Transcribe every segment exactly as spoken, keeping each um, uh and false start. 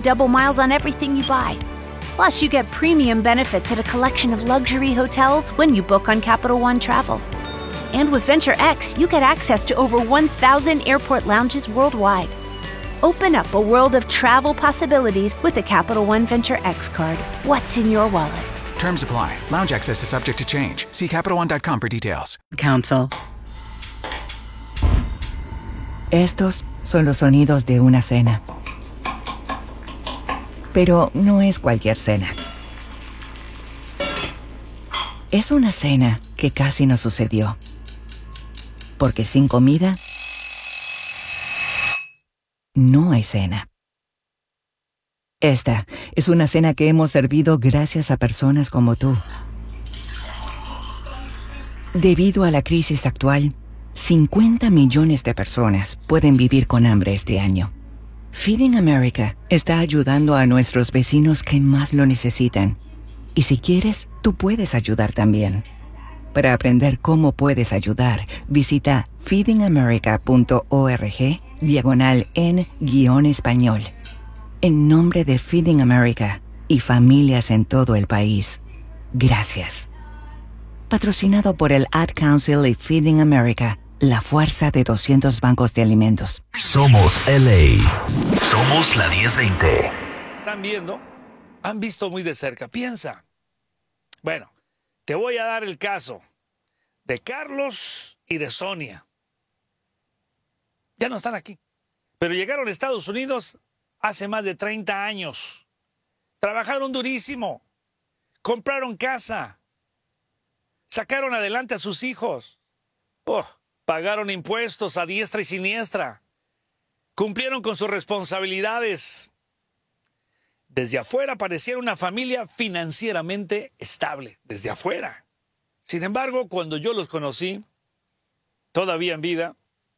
double miles on everything you buy. Plus, you get premium benefits at a collection of luxury hotels when you book on Capital One Travel. And with Venture X, you get access to over one thousand airport lounges worldwide. Open up a world of travel possibilities with the Capital One Venture X card. What's in your wallet? Terms apply. Lounge access is subject to change. See Capital One dot com for details. Council. Estos son los sonidos de una cena. Pero no es cualquier cena. Es una cena que casi no sucedió. Porque sin comida, no hay cena. Esta es una cena que hemos servido gracias a personas como tú. Debido a la crisis actual, cincuenta millones de personas pueden vivir con hambre este año. Feeding America está ayudando a nuestros vecinos que más lo necesitan. Y si quieres, tú puedes ayudar también. Para aprender cómo puedes ayudar, visita feedingamerica.org diagonal en guión español. En nombre de Feeding America y familias en todo el país, gracias. Patrocinado por el Ad Council y Feeding America, la fuerza de doscientos bancos de alimentos. Somos L A. Somos la diez veinte. ¿Están viendo? Han visto muy de cerca. Piensa. Bueno, te voy a dar el caso de Carlos y de Sonia. Ya no están aquí, pero llegaron a Estados Unidos hace más de treinta años. Trabajaron durísimo, compraron casa, sacaron adelante a sus hijos, oh, pagaron impuestos a diestra y siniestra, cumplieron con sus responsabilidades. Desde afuera parecía una familia financieramente estable, desde afuera. Sin embargo, cuando yo los conocí, todavía en vida,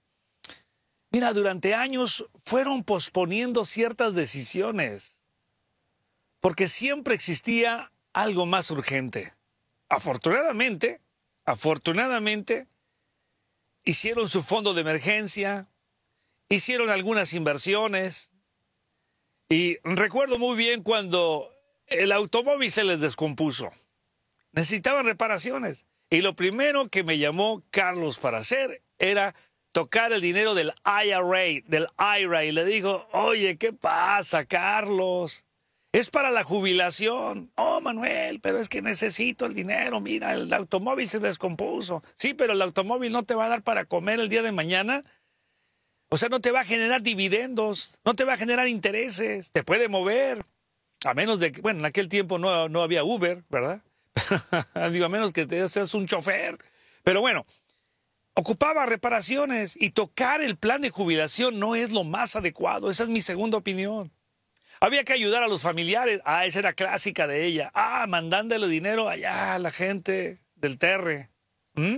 mira, durante años fueron posponiendo ciertas decisiones, porque siempre existía algo más urgente. Afortunadamente, afortunadamente, hicieron su fondo de emergencia, hicieron algunas inversiones, y recuerdo muy bien cuando el automóvil se les descompuso. Necesitaban reparaciones, y lo primero que me llamó Carlos para hacer era tocar el dinero del I R A, del I R A, y le digo, oye, ¿qué pasa, Carlos? Es para la jubilación. Oh, Manuel, pero es que necesito el dinero. Mira, el automóvil se descompuso. Sí, pero el automóvil no te va a dar para comer el día de mañana. O sea, no te va a generar dividendos, no te va a generar intereses, te puede mover. A menos de que, bueno, en aquel tiempo no, no había Uber, ¿verdad? Digo, a menos que te seas un chofer. Pero bueno, ocupaba reparaciones, y tocar el plan de jubilación no es lo más adecuado. Esa es mi segunda opinión. Había que ayudar a los familiares. Ah, esa era clásica de ella. Ah, mandándole dinero allá a la gente del Terre. ¿Mm?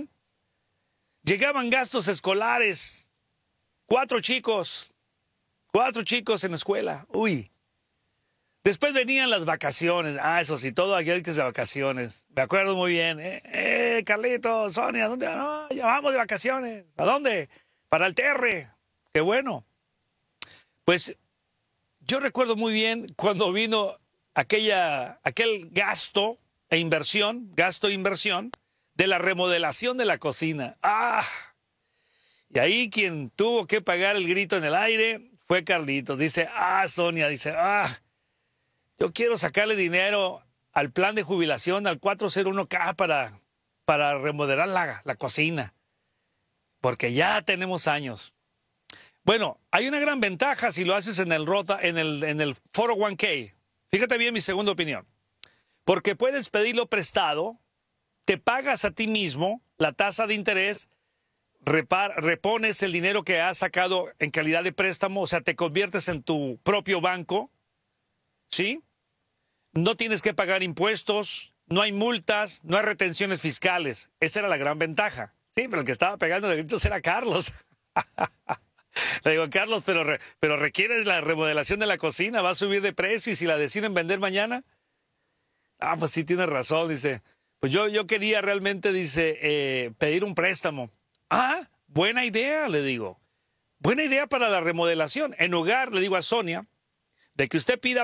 Llegaban gastos escolares. Cuatro chicos. Cuatro chicos en la escuela. Uy. Después venían las vacaciones. Ah, eso sí, todo aquel que es de vacaciones. Me acuerdo muy bien. Eh, eh Carlitos, Sonia, ¿dónde? No, ya vamos de vacaciones. ¿A dónde? Para el Terre. Qué bueno. Pues yo recuerdo muy bien cuando vino aquella, aquel gasto e inversión, gasto e inversión, de la remodelación de la cocina. ¡Ah! Y ahí quien tuvo que pagar el grito en el aire fue Carlitos. Dice, ah, Sonia, dice, ah, yo quiero sacarle dinero al plan de jubilación, al cuatro cero uno K para, para remodelar la, la cocina, porque ya tenemos años. Bueno, hay una gran ventaja si lo haces en el Roth, en el, en el cuatro cero uno K. Fíjate bien mi segunda opinión. Porque puedes pedirlo prestado, te pagas a ti mismo la tasa de interés, repar, repones el dinero que has sacado en calidad de préstamo, o sea, te conviertes en tu propio banco, ¿sí? No tienes que pagar impuestos, no hay multas, no hay retenciones fiscales. Esa era la gran ventaja. Sí, pero el que estaba pegando de gritos era Carlos. Le digo, Carlos, pero, re, pero requiere la remodelación de la cocina, va a subir de precio, y si la deciden vender mañana. Ah, pues sí, tienes razón, dice. Pues yo, yo quería realmente, dice, eh, pedir un préstamo. Ah, buena idea, le digo. Buena idea para la remodelación. En lugar, le digo a Sonia, de que usted pida